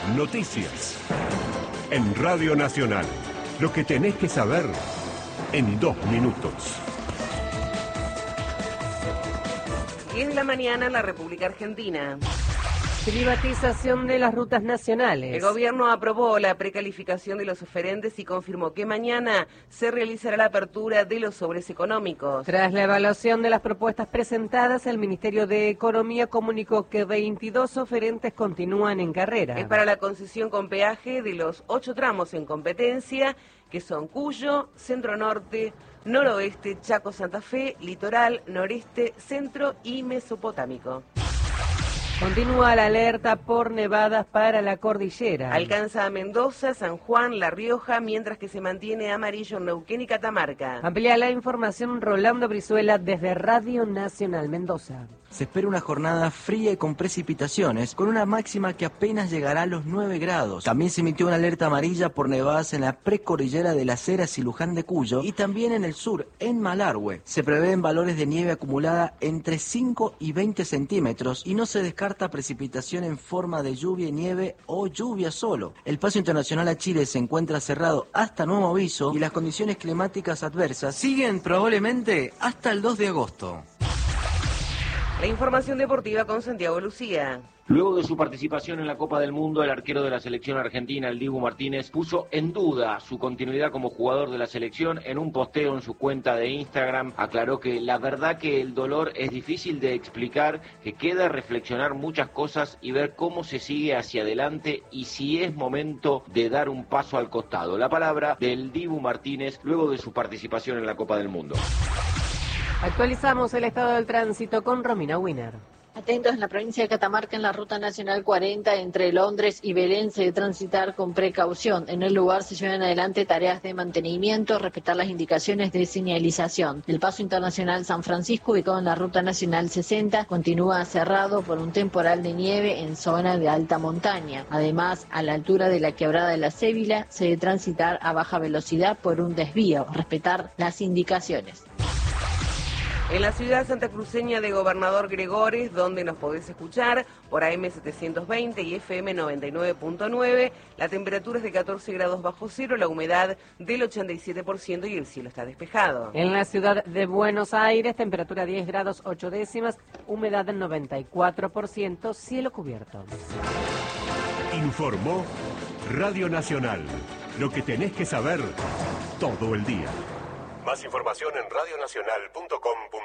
Noticias. En Radio Nacional. Lo que tenés que saber en 2 minutos. 10 de la mañana en la República Argentina. Privatización de las rutas nacionales. El gobierno aprobó la precalificación de los oferentes y confirmó que mañana se realizará la apertura de los sobres económicos. Tras la evaluación de las propuestas presentadas, el Ministerio de Economía comunicó que 22 oferentes continúan en carrera. Es para la concesión con peaje de los 8 tramos en competencia, que son Cuyo, Centro Norte, Noroeste, Chaco, Santa Fe, Litoral, Noreste, Centro y Mesopotámico. Continúa la alerta por nevadas para la cordillera. Alcanza a Mendoza, San Juan, La Rioja, mientras que se mantiene amarillo en Neuquén y Catamarca. Amplía la información Rolando Brizuela desde Radio Nacional Mendoza. Se espera una jornada fría y con precipitaciones, con una máxima que apenas llegará a los 9 grados. También se emitió una alerta amarilla por nevadas en la precordillera de Las Heras y Luján de Cuyo, y también en el sur, en Malargüe. Se prevén valores de nieve acumulada entre 5 y 20 centímetros y no se descarta precipitación en forma de lluvia y nieve o lluvia solo. El paso internacional a Chile se encuentra cerrado hasta nuevo aviso y las condiciones climáticas adversas siguen probablemente hasta el 2 de agosto. La información deportiva con Santiago Lucía. Luego de su participación en la Copa del Mundo, el arquero de la selección argentina, el Dibu Martínez, puso en duda su continuidad como jugador de la selección. En un posteo en su cuenta de Instagram aclaró que la verdad que el dolor es difícil de explicar, que queda reflexionar muchas cosas y ver cómo se sigue hacia adelante y si es momento de dar un paso al costado. La palabra del Dibu Martínez luego de su participación en la Copa del Mundo. Actualizamos el estado del tránsito con Romina Wiener. Atentos, en la provincia de Catamarca, en la ruta nacional 40, entre Londres y Belén, se debe transitar con precaución. En el lugar se llevan adelante tareas de mantenimiento, respetar las indicaciones de señalización. El paso internacional San Francisco, ubicado en la ruta nacional 60, continúa cerrado por un temporal de nieve en zona de alta montaña. Además, a la altura de la quebrada de la Cébila, se debe transitar a baja velocidad por un desvío, respetar las indicaciones. En la ciudad santacruceña de Gobernador Gregores, donde nos podés escuchar por AM 720 y FM 99.9, la temperatura es de 14 grados bajo cero, la humedad del 87% y el cielo está despejado. En la ciudad de Buenos Aires, temperatura 10 grados 8 décimas, humedad del 94%, cielo cubierto. Informó Radio Nacional. Lo que tenés que saber todo el día. Más información en radionacional.com.ar.